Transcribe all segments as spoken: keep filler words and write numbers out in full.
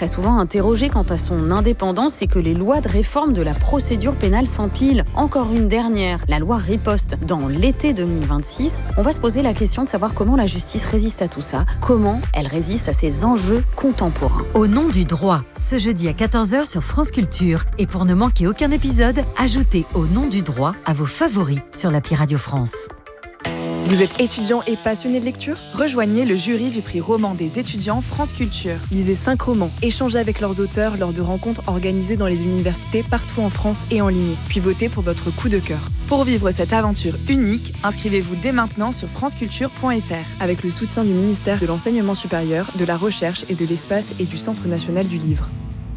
très souvent interrogé quant à son indépendance et que les lois de réforme de la procédure pénale s'empilent. Encore une dernière, la loi Riposte dans l'été deux mille vingt-six. On va se poser la question de savoir comment la justice résiste à tout ça, comment elle résiste à ces enjeux contemporains. Au nom du droit, ce jeudi à quatorze heures sur France Culture. Et pour ne manquer aucun épisode, ajoutez Au nom du droit à vos favoris sur l'appli Radio France. Vous êtes étudiant et passionné de lecture ? Rejoignez le jury du prix roman des étudiants France Culture. Lisez cinq romans, échangez avec leurs auteurs lors de rencontres organisées dans les universités partout en France et en ligne, puis votez pour votre coup de cœur. Pour vivre cette aventure unique, inscrivez-vous dès maintenant sur franceculture point f r avec le soutien du ministère de l'Enseignement supérieur, de la Recherche et de l'Espace et du Centre national du livre.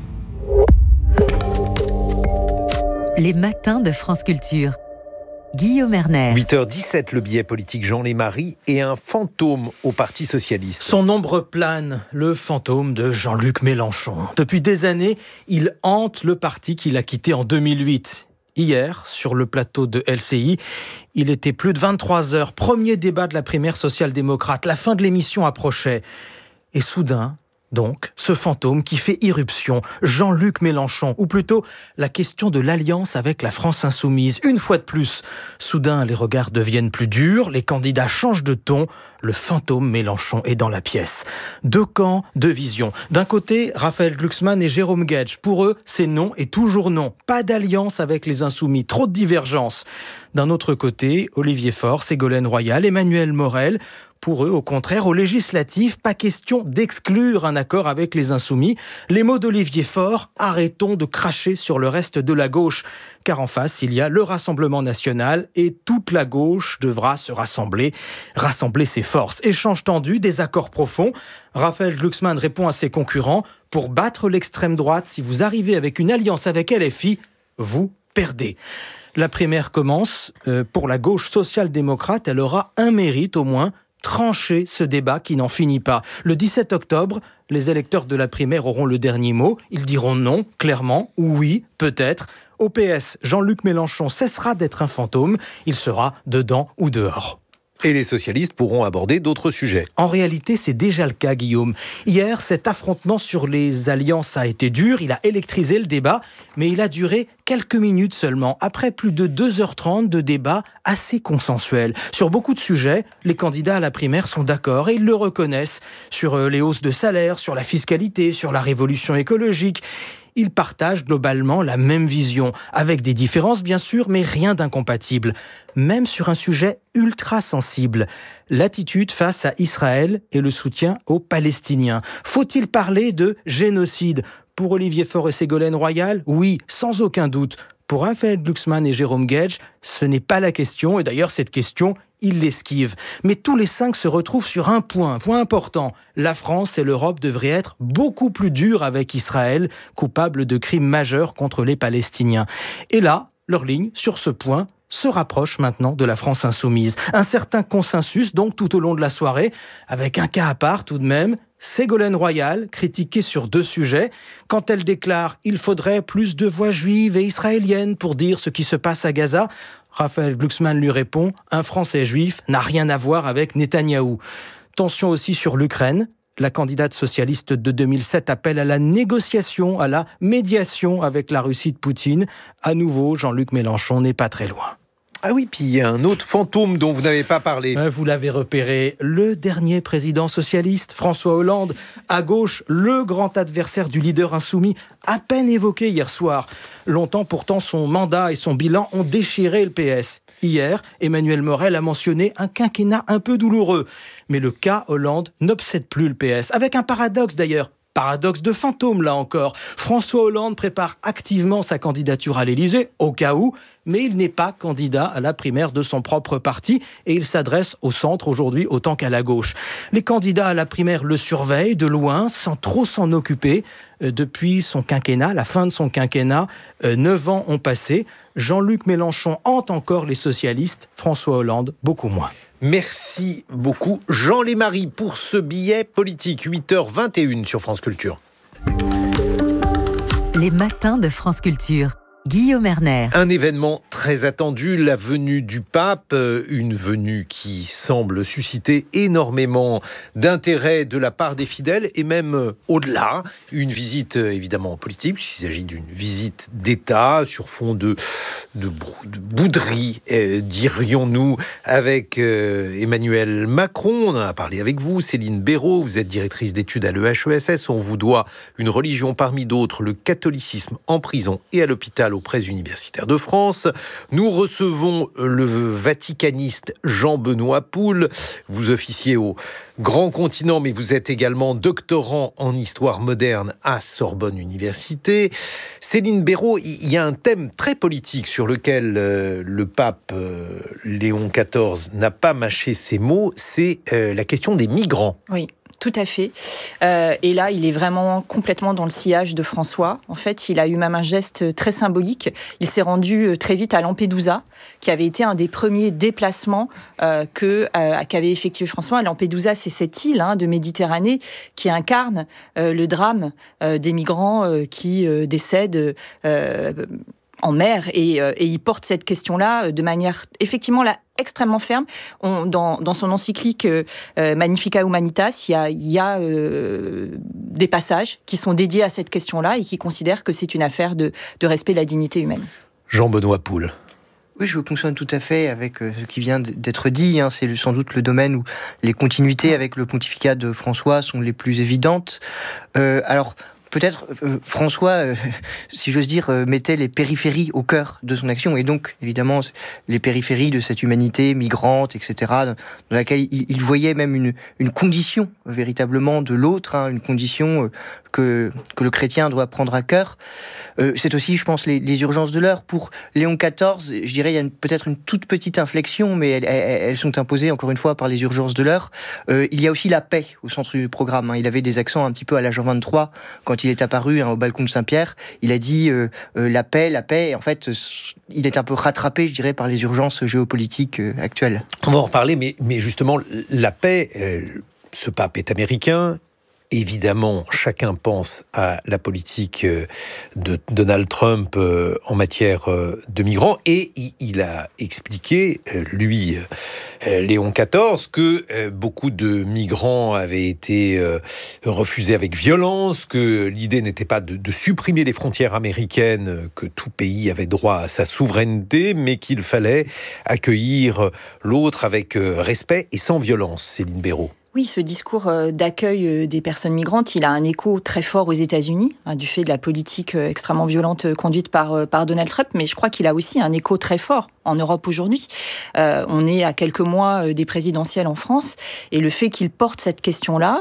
Les matins de France Culture. Guillaume Erner. huit heures dix-sept, le billet politique Jean Lémarie est un fantôme au Parti socialiste. Son ombre plane, le fantôme de Jean-Luc Mélenchon. Depuis des années, il hante le parti qu'il a quitté en deux mille huit. Hier, sur le plateau de L C I, il était plus de vingt-trois heures, premier débat de la primaire social-démocrate. La fin de l'émission approchait. Et soudain, donc, ce fantôme qui fait irruption, Jean-Luc Mélenchon, ou plutôt la question de l'alliance avec la France insoumise. Une fois de plus, soudain, les regards deviennent plus durs, les candidats changent de ton, le fantôme Mélenchon est dans la pièce. Deux camps, deux visions. D'un côté, Raphaël Glucksmann et Jérôme Guedj. Pour eux, c'est non et toujours non. Pas d'alliance avec les insoumis, trop de divergences. D'un autre côté, Olivier Faure, Ségolène Royal, Emmanuel Morel. Pour eux, au contraire, aux législatives, pas question d'exclure un accord avec les insoumis. Les mots d'Olivier Faure, arrêtons de cracher sur le reste de la gauche. Car en face, il y a le Rassemblement national et toute la gauche devra se rassembler, rassembler ses forces. Échange tendu, désaccord profond. Raphaël Glucksmann répond à ses concurrents, pour battre l'extrême droite, si vous arrivez avec une alliance avec L F I, vous perdez. La primaire commence. Euh, pour la gauche social-démocrate, elle aura un mérite au moins, trancher ce débat qui n'en finit pas. Le dix-sept octobre, les électeurs de la primaire auront le dernier mot. Ils diront non, clairement, ou oui, peut-être. Au P S, Jean-Luc Mélenchon cessera d'être un fantôme. Il sera dedans ou dehors. Et les socialistes pourront aborder d'autres sujets. En réalité, c'est déjà le cas, Guillaume. Hier, cet affrontement sur les alliances a été dur, il a électrisé le débat, mais il a duré quelques minutes seulement. Après plus de deux heures trente de débat assez consensuel. Sur beaucoup de sujets, les candidats à la primaire sont d'accord et ils le reconnaissent. Sur les hausses de salaire, sur la fiscalité, sur la révolution écologique. Ils partagent globalement la même vision, avec des différences bien sûr, mais rien d'incompatible. Même sur un sujet ultra sensible, l'attitude face à Israël et le soutien aux Palestiniens. Faut-il parler de génocide ? Pour Olivier Faure et Ségolène Royal, oui, sans aucun doute. Pour Raphaël Glucksmann et Jérôme Guedj, ce n'est pas la question, et d'ailleurs cette question, ils l'esquivent. Mais tous les cinq se retrouvent sur un point, un point important. La France et l'Europe devraient être beaucoup plus dures avec Israël, coupable de crimes majeurs contre les Palestiniens. Et là, leur ligne, sur ce point, se rapproche maintenant de la France insoumise. Un certain consensus, donc, tout au long de la soirée, avec un cas à part tout de même, Ségolène Royal, critiquée sur deux sujets, quand elle déclare « Il faudrait plus de voix juives et israéliennes pour dire ce qui se passe à Gaza », Raphaël Glucksmann lui répond « Un Français juif n'a rien à voir avec Netanyahou ». Tension aussi sur l'Ukraine. La candidate socialiste de deux mille sept appelle à la négociation, à la médiation avec la Russie de Poutine. À nouveau, Jean-Luc Mélenchon n'est pas très loin. Ah oui, puis il y a un autre fantôme dont vous n'avez pas parlé. Vous l'avez repéré, le dernier président socialiste, François Hollande. À gauche, le grand adversaire du leader insoumis, à peine évoqué hier soir. Longtemps pourtant, son mandat et son bilan ont déchiré le P S. Hier, Emmanuel Morel a mentionné un quinquennat un peu douloureux. Mais le cas Hollande n'obsède plus le P S. Avec un paradoxe d'ailleurs. Paradoxe de fantôme, là encore. François Hollande prépare activement sa candidature à l'Élysée, au cas où, mais il n'est pas candidat à la primaire de son propre parti et il s'adresse au centre aujourd'hui autant qu'à la gauche. Les candidats à la primaire le surveillent de loin, sans trop s'en occuper. Euh, depuis son quinquennat, la fin de son quinquennat, euh, neuf ans ont passé. Jean-Luc Mélenchon hante encore les socialistes, François Hollande beaucoup moins. Merci beaucoup Jean Lémarie pour ce billet politique. huit heures vingt et une sur France Culture. Les matins de France Culture. Guillaume Erner. Un événement très très attendue, la venue du pape, une venue qui semble susciter énormément d'intérêt de la part des fidèles et même au-delà. Une visite évidemment politique, puisqu'il s'agit d'une visite d'État sur fond de, de, de bouderie, euh, dirions-nous, avec euh, Emmanuel Macron. On en a parlé avec vous, Céline Béraud, vous êtes directrice d'études à l'E H E S S. On vous doit une religion parmi d'autres, le catholicisme en prison et à l'hôpital aux Presses universitaires de France. Nous recevons le vaticaniste Jean-Benoît Poul. Vous officiez au Grand Continent, mais vous êtes également doctorant en histoire moderne à Sorbonne Université. Céline Béraud, il y a un thème très politique sur lequel euh, le pape euh, Léon quatorze n'a pas mâché ses mots, c'est euh, la question des migrants. Oui. Tout à fait. Euh, et là, il est vraiment complètement dans le sillage de François. En fait, il a eu même un geste très symbolique. Il s'est rendu très vite à Lampedusa, qui avait été un des premiers déplacements euh, que, euh, qu'avait effectué François. Lampedusa, c'est cette île hein, de Méditerranée qui incarne euh, le drame euh, des migrants euh, qui euh, décèdent euh, en mer. Et, euh, et il porte cette question-là de manière effectivement là, extrêmement ferme. On, dans, dans son encyclique euh, Magnificat Humanitas, il y a, il y a euh, des passages qui sont dédiés à cette question-là et qui considèrent que c'est une affaire de, de respect de la dignité humaine. Jean-Benoît Poul. Oui, je consonne tout à fait avec ce qui vient d'être dit. Hein. C'est sans doute le domaine où les continuités avec le pontificat de François sont les plus évidentes. Euh, alors... Peut-être euh, François, euh, si j'ose dire, euh, mettait les périphéries au cœur de son action, et donc évidemment les périphéries de cette humanité migrante, et cetera, dans, dans laquelle il, il voyait même une, une condition véritablement de l'autre, hein, une condition euh, que, que le chrétien doit prendre à cœur. Euh, c'est aussi, je pense, les, les urgences de l'heure. Pour Léon quatorze, je dirais, il y a une, peut-être une toute petite inflexion, mais elles, elles, elles sont imposées encore une fois par les urgences de l'heure. Euh, il y a aussi la paix au centre du programme. Hein. Il avait des accents un petit peu à la Jean vingt-trois quand il est apparu hein, au balcon de Saint-Pierre. Il a dit euh, euh, la paix, la paix. Et en fait, euh, il est un peu rattrapé, je dirais, par les urgences géopolitiques euh, actuelles. On va en reparler, mais, mais justement, la paix, euh, ce pape est américain. Évidemment, chacun pense à la politique de Donald Trump en matière de migrants et il a expliqué, lui, Léon quatorze, que beaucoup de migrants avaient été refusés avec violence, que l'idée n'était pas de, de supprimer les frontières américaines, que tout pays avait droit à sa souveraineté, mais qu'il fallait accueillir l'autre avec respect et sans violence. Céline Béraud. Oui, ce discours d'accueil des personnes migrantes, il a un écho très fort aux États-Unis, hein, du fait de la politique extrêmement violente conduite par, par Donald Trump, mais je crois qu'il a aussi un écho très fort en Europe aujourd'hui. Euh, on est à quelques mois des présidentielles en France, et le fait qu'il porte cette question-là,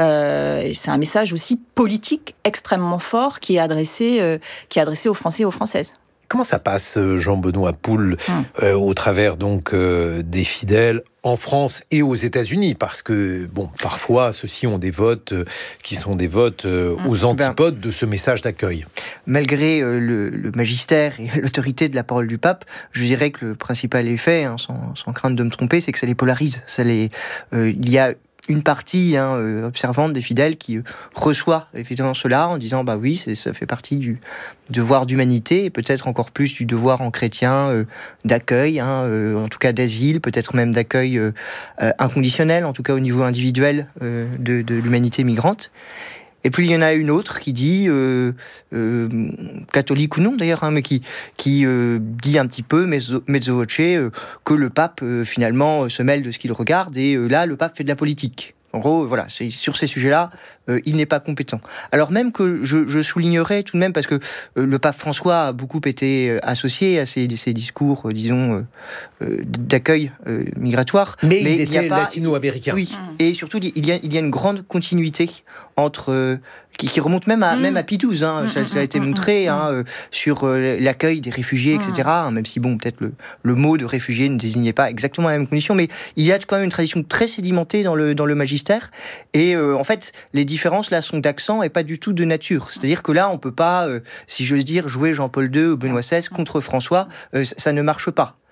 euh, c'est un message aussi politique extrêmement fort qui est adressé, euh, qui est adressé aux Français et aux Françaises. Comment ça passe, Jean-Benoît Poul, hum. euh, au travers donc euh, des fidèles en France et aux États-Unis, parce que bon, parfois ceux-ci ont des votes euh, qui sont des votes euh, aux antipodes de ce message d'accueil. Malgré euh, le, le magistère et l'autorité de la parole du pape, je dirais que le principal effet, hein, sans, sans crainte de me tromper, c'est que ça les polarise. Ça les, euh, il y a une partie hein, euh, observante des fidèles qui euh, reçoit évidemment cela en disant bah oui, c'est, ça fait partie du devoir d'humanité et peut-être encore plus du devoir en chrétien euh, d'accueil, hein, euh, en tout cas d'asile, peut-être même d'accueil euh, euh, inconditionnel, en tout cas au niveau individuel euh, de, de l'humanité migrante. Et puis il y en a une autre qui dit, euh, euh, catholique ou non d'ailleurs, hein, mais qui, qui euh, dit un petit peu, mezzo, mezzo voce, euh, que le pape euh, finalement se mêle de ce qu'il regarde, et euh, là le pape fait de la politique. En gros, voilà, c'est sur ces sujets-là, euh, il n'est pas compétent. Alors même que je, je soulignerais tout de même, parce que euh, le pape François a beaucoup été euh, associé à ces, ces discours, euh, disons, euh, euh, d'accueil euh, migratoire. Mais, mais il était il pas, latino-américain. Oui, mmh. Et surtout, il y, a, il y a une grande continuité entre... Euh, Qui, qui remonte même à, mmh. même à Pie douze, hein. mmh, ça, ça a été montré mmh. hein, euh, sur euh, l'accueil des réfugiés, et cetera. Mmh. Même si, bon, peut-être le, le mot de réfugié ne désignait pas exactement la même condition, mais il y a quand même une tradition très sédimentée dans le, dans le magistère. Et euh, en fait, les différences là sont d'accent et pas du tout de nature. C'est-à-dire que là, on peut pas, euh, si j'ose dire, jouer Jean-Paul deux ou Benoît seize contre François, euh, ça, ça ne marche pas.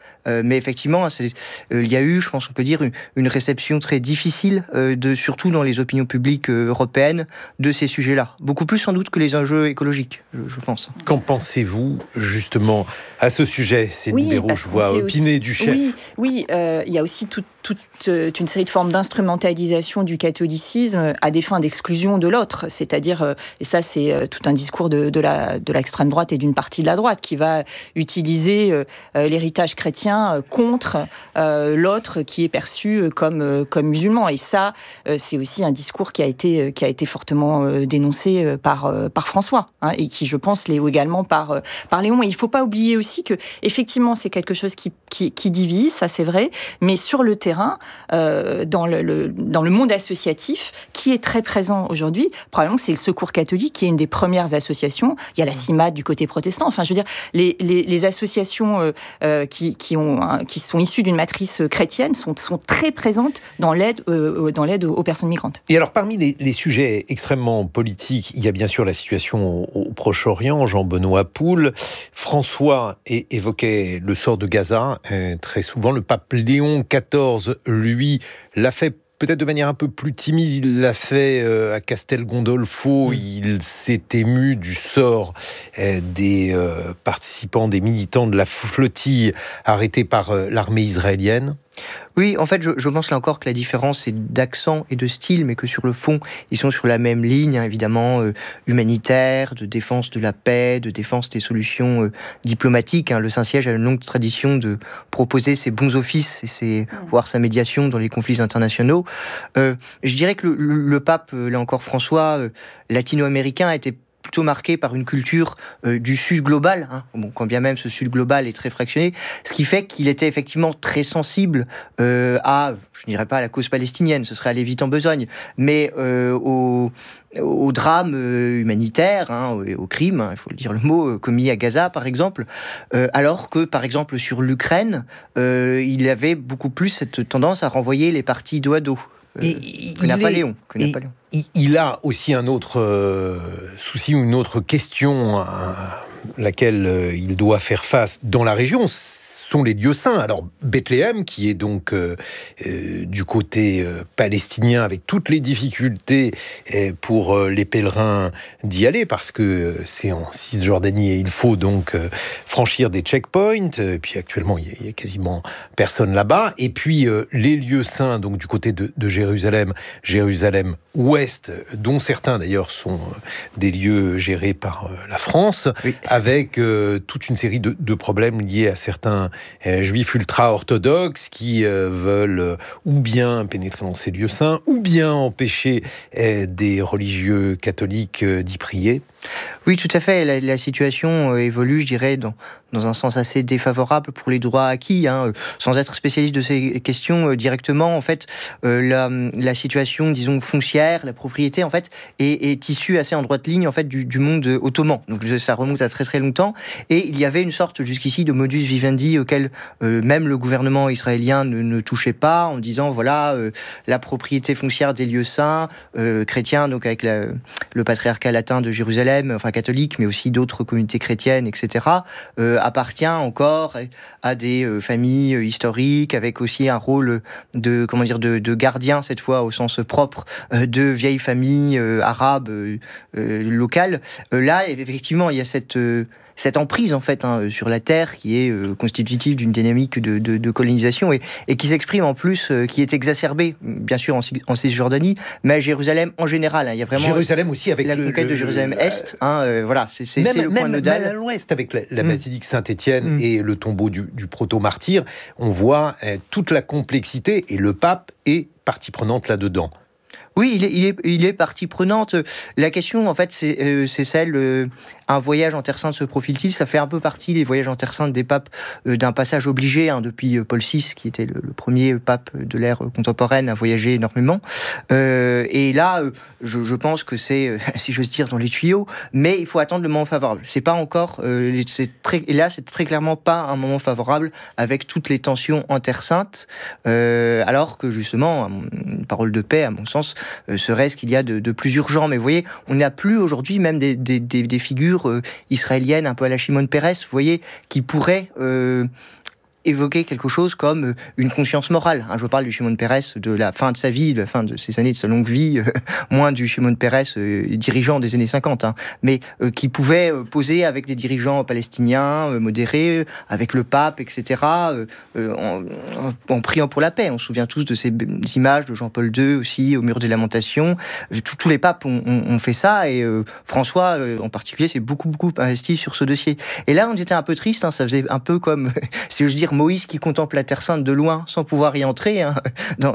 Euh, mais effectivement, c'est, euh, il y a eu, je pense qu'on peut dire, une, une réception très difficile, euh, de, surtout dans les opinions publiques euh, européennes, de ces sujets-là. Beaucoup plus sans doute que les enjeux écologiques, je, je pense. Qu'en pensez-vous justement à ce sujet? C'est oui, Libéraux, je vois opiner aussi, du chef. Oui, oui euh, il y a aussi toute, toute euh, une série de formes d'instrumentalisation du catholicisme à des fins d'exclusion de l'autre. C'est-à-dire, euh, et ça c'est euh, tout un discours de, de, la, de l'extrême droite et d'une partie de la droite qui va utiliser euh, l'héritage chrétien euh, contre euh, l'autre qui est perçu euh, comme, euh, comme musulman. Et ça, euh, c'est aussi un discours qui a été, euh, qui a été fortement euh, dénoncé euh, par, euh, par François, hein, et qui, je pense, l'est également par, euh, par Léon. Et il ne faut pas oublier aussi que, effectivement, c'est quelque chose qui, qui, qui divise, ça c'est vrai, mais sur le terrain, euh, dans, le, le, dans le monde associatif, qui est très présent aujourd'hui, probablement c'est le Secours catholique, qui est une des premières associations. Il y a la CIMAD du côté protestant. Enfin, je veux dire, les, les, les associations euh, euh, qui, qui, ont, hein, qui sont issues d'une matrice chrétienne sont, sont très présentes dans l'aide, euh, dans l'aide aux personnes migrantes. Et alors, parmi les, les sujets extrêmement politiques, il y a bien sûr la situation au, au Proche-Orient. Jean-Benoît Poul, François é- évoquait le sort de Gaza euh, très souvent. Le pape Léon quatorze, lui, l'a fait peut-être de manière un peu plus timide. Il l'a fait euh, à Castel Gandolfo. Mmh. Il s'est ému du sort euh, des euh, participants, des militants de la flottille arrêtés par euh, l'armée israélienne. Oui, en fait, je, je pense là encore que la différence est d'accent et de style, mais que sur le fond, ils sont sur la même ligne, hein, évidemment, euh, humanitaire, de défense de la paix, de défense des solutions euh, diplomatiques. Hein. Le Saint-Siège a une longue tradition de proposer ses bons offices et ses, voire sa médiation dans les conflits internationaux. Euh, je dirais que le, le, le pape, là encore François, euh, latino-américain, a été plutôt marqué par une culture euh, du sud global, hein. Bon, quand bien même ce sud global est très fractionné, ce qui fait qu'il était effectivement très sensible euh, à, je ne dirais pas à la cause palestinienne, ce serait aller vite en besogne, mais euh, au, au drame euh, humanitaire, hein, au, au crime, hein, il faut le dire le mot, euh, commis à Gaza par exemple, euh, alors que par exemple sur l'Ukraine, euh, il avait beaucoup plus cette tendance à renvoyer les parties dos à dos. Euh, Et, que Napoléon. Que et, Napoléon. Il, il a aussi un autre euh, souci, une autre question à laquelle euh, il doit faire face dans la région, sont les lieux saints. Alors Bethléem, qui est donc euh, euh, du côté euh, palestinien, avec toutes les difficultés euh, pour euh, les pèlerins d'y aller, parce que c'est en Cisjordanie et il faut donc euh, franchir des checkpoints. Et puis actuellement, il y a quasiment personne là-bas. Et puis euh, les lieux saints, donc du côté de, de Jérusalem, Jérusalem ouest, dont certains d'ailleurs sont des lieux gérés par euh, la France, oui. avec euh, toute une série de, de problèmes liés à certains Euh, juifs ultra-orthodoxes qui euh, veulent euh, ou bien pénétrer dans ces lieux saints, ou bien empêcher euh, des religieux catholiques euh, d'y prier. Oui, tout à fait. La, la situation euh, évolue, je dirais, dans, dans un sens assez défavorable pour les droits acquis. Hein. Sans être spécialiste de ces questions euh, directement, en fait, euh, la, la situation, disons, foncière, la propriété, en fait, est, est issue assez en droite ligne, en fait, du, du monde ottoman. Donc, ça remonte à très très longtemps. Et il y avait une sorte, jusqu'ici, de modus vivendi auquel euh, même le gouvernement israélien ne, ne touchait pas, en disant, voilà, euh, la propriété foncière des lieux saints, euh, chrétiens, donc avec la, le patriarcat latin de Jérusalem, enfin catholique, mais aussi d'autres communautés chrétiennes, et cetera, euh, appartient encore à des euh, familles euh, historiques, avec aussi un rôle de, comment dire, de, de gardien, cette fois au sens propre, euh, de vieilles familles euh, arabes euh, euh, locales. Euh, là, effectivement, il y a cette... Euh, cette emprise en fait hein, sur la terre qui est euh, constitutive d'une dynamique de, de, de colonisation et, et qui s'exprime en plus, euh, qui est exacerbée bien sûr en, en Cisjordanie, mais à Jérusalem en général. Hein, il y a vraiment Jérusalem aussi avec la le, conquête le, de Jérusalem le, Est. Hein, euh, voilà, c'est, c'est, même, c'est le même, point nodal. Même à l'ouest avec la, la mmh. basilique Saint-Étienne mmh. et le tombeau du, du proto-martyr, on voit euh, toute la complexité et le pape est partie prenante là-dedans. Oui, il est, il est, il est partie prenante. La question, en fait, c'est, euh, c'est celle euh, un voyage en Terre Sainte se profile-t-il ? Ça fait un peu partie, les voyages en Terre Sainte des papes, euh, d'un passage obligé hein, depuis euh, Paul six, qui était le, le premier pape de l'ère contemporaine à voyager énormément. Euh, et là, euh, je, je pense que c'est, euh, si j'ose dire, dans les tuyaux, mais il faut attendre le moment favorable. C'est pas encore, euh, c'est très, et là, c'est très clairement pas un moment favorable avec toutes les tensions en Terre Sainte, euh, alors que justement, une parole de paix, à mon sens, Euh, serait ce qu'il y a de, de plus urgent. Mais vous voyez, on n'a plus aujourd'hui même des, des, des, des figures euh, israéliennes un peu à la Shimon Peres, vous voyez, qui pourraient euh, évoquer quelque chose comme une conscience morale. Hein, je parle du Shimon Peres de la fin de sa vie, de la fin de ses années de sa longue vie, euh, moins du Shimon Peres euh, dirigeant des années cinquante, hein, mais euh, qui pouvait euh, poser avec des dirigeants palestiniens euh, modérés, avec le pape, et cetera, euh, euh, en, en, en priant pour la paix. On se souvient tous de ces images de Jean-Paul deux aussi, au mur des lamentations. Tous, tous les papes ont, ont, ont fait ça, et euh, François euh, en particulier s'est beaucoup, beaucoup investi sur ce dossier. Et là, on était un peu triste, hein, ça faisait un peu comme, si je veux dire, Moïse qui contemple la Terre Sainte de loin sans pouvoir y entrer, hein, dans,